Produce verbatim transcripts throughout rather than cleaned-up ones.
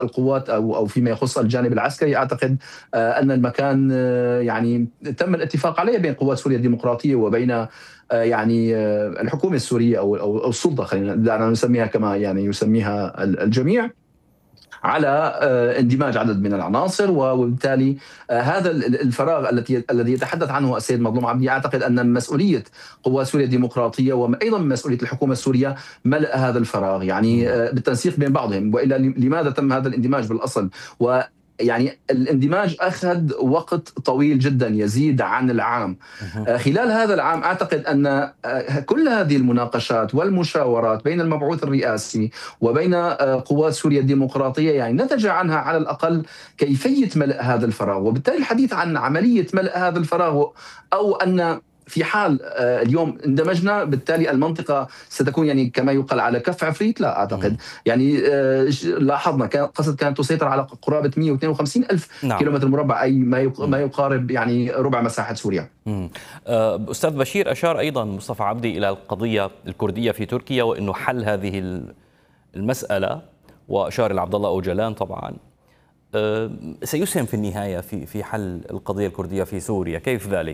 القوات أو أو فيما يخص الجانب العسكري، أعتقد آه، أن المكان آه، يعني تم الاتفاق عليه بين قوات سوريا الديمقراطية وبين آه، يعني آه، الحكومة السورية أو أو أو السلطة، خلينا دعنا نسميها كما يعني يسميها الجميع، على آه، اندماج عدد من العناصر. وبالتالي آه، هذا الفراغ التي الذي يتحدث عنه السيد مظلوم عبدي، اعتقد ان مسؤوليه قوات سوريا الديمقراطيه وايضا مسؤوليه الحكومه السوريه ملء هذا الفراغ، يعني آه، بالتنسيق بين بعضهم. والا لماذا تم هذا الاندماج بالاصل؟ و يعني الاندماج اخذ وقت طويل جدا يزيد عن العام. مهم. آه، خلال هذا العام اعتقد ان آه، كل هذه المناقشات والمشاورات بين المبعوث الرئاسي وبين آه، قوات سوريا الديمقراطيه يعني نتج عنها على الاقل كيفيه ملء هذا الفراغ. وبالتالي الحديث عن عمليه ملء هذا الفراغ او ان في حال آه، اليوم اندمجنا بالتالي المنطقة ستكون يعني كما يقال على كف عفريت، لا أعتقد. مم. يعني آه، لاحظنا كان قصد كانت تسيطر على قرابة مئة واثنين وخمسين ألف نعم. كيلومتر مربع، أي ما يق- مم. ما يقارب يعني ربع مساحة سوريا. مم. آه، أستاذ بشير، أشار أيضا مصطفى عبدي إلى القضية الكردية في تركيا وأنه حل هذه المسألة، وأشار إلى عبد الله أوجلان طبعا آه، سيسهم في النهاية في في حل القضية الكردية في سوريا، كيف ذلك؟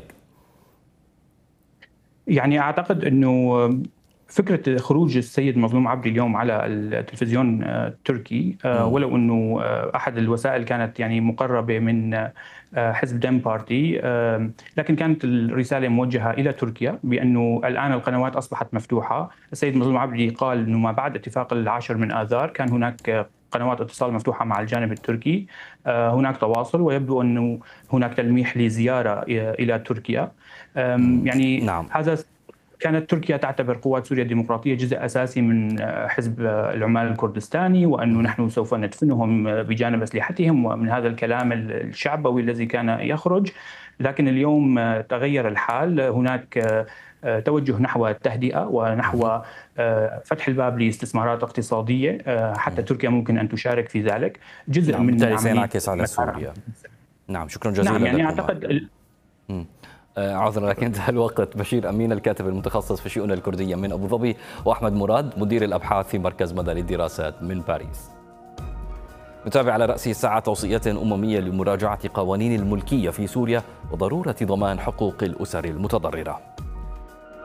يعني أعتقد أنه فكرة خروج السيد مظلوم عبدي اليوم على التلفزيون التركي، ولو أنه أحد الوسائل كانت يعني مقربة من حزب ديم بارتي، لكن كانت الرسالة موجهة إلى تركيا بأنه الآن القنوات أصبحت مفتوحة. السيد مظلوم عبدي قال أنه ما بعد اتفاق العاشر من آذار كان هناك قنوات اتصال مفتوحة مع الجانب التركي، هناك تواصل، ويبدو أنه هناك تلميح لزيارة إلى تركيا. يعني نعم. هذا كانت تركيا تعتبر قوات سوريا الديمقراطية جزء أساسي من حزب العمال الكردستاني، وأنه نحن سوف ندفنهم بجانب أسلحتهم، ومن هذا الكلام الشعبوي الذي كان يخرج. لكن اليوم تغير الحال، هناك توجه نحو التهدئة ونحو فتح الباب لاستثمارات اقتصادية، حتى تركيا ممكن أن تشارك في ذلك. جزء نعم. من بالتالي سينعكس على سوريا. نعم، شكرا جزيلا. نعم، يعني لكم. أعتقد عذرا لكن انتهى الوقت. بشير أمين الكاتب المتخصص في الشؤون الكردية من أبو ظبي، وأحمد مراد مدير الأبحاث في مركز مدى للدراسات من باريس. نتابع على رأس الساعة توصيات أممية لمراجعة قوانين الملكية في سوريا وضرورة ضمان حقوق الأسر المتضررة.